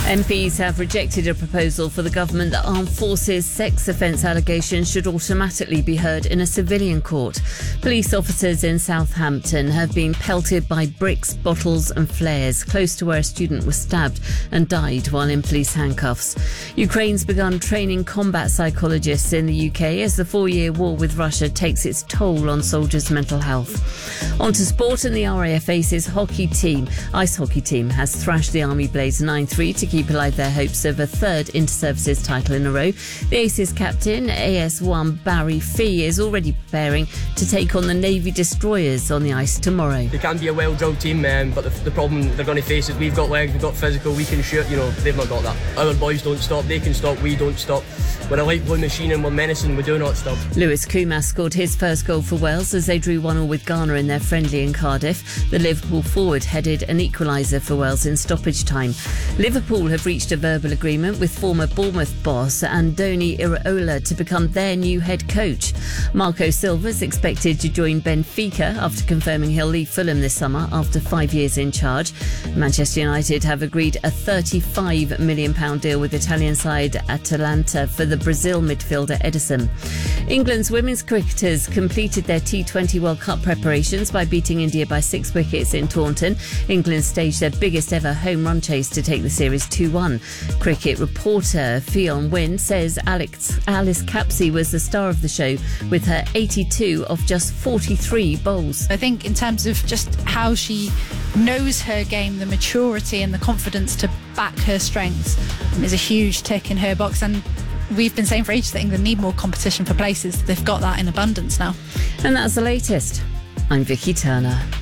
MPs have rejected a proposal for the government that armed forces sex offence allegations should automatically be heard in a civilian court. Police officers in Southampton have been pelted by bricks, bottles and flares close to where a student was stabbed and died while in police handcuffs. Ukraine's begun training combat psychologists in the UK as the 4-year war with Russia takes its toll on soldiers' mental health. On to sport, and the RAF Aces ice hockey team has thrashed the Army Blades 9-3 to keep alive their hopes of a third inter-services title in a row. The Aces captain, AS1 Barry Fee, is already preparing to take on the Navy destroyers on the ice tomorrow. They can be a well-drilled team, but the problem they're going to face is we've got legs, we've got physical, we can shoot, they've not got that. Our boys don't stop, they can stop, we don't stop. We're a light blue machine and we're menacing, we do not stop. Lewis Kumas scored his first goal for Wales as they drew 1-1 with Ghana in their friendly in Cardiff. The Liverpool forward headed an equaliser for Wales in stoppage time. Liverpool have reached a verbal agreement with former Bournemouth boss Andoni Iraola to become their new head coach. Marco Silva is expected to join Benfica after confirming he'll leave Fulham this summer after 5 years in charge. Manchester United have agreed a £35 million deal with Italian side Atalanta for the Brazil midfielder Edison. England's women's cricketers completed their T20 World Cup preparations by beating India by 6 wickets in Taunton. England staged their biggest ever home run chase to take the series 2-1. Cricket reporter Fionn Wynne says Alice Capsey was the star of the show with her 82 of just 43 bowls. I think in terms of just how she knows her game, the maturity and the confidence to back her strengths is a huge tick in her box, and we've been saying for ages that England need more competition for places. They've got that in abundance now. And that's the latest. I'm Vicky Turner.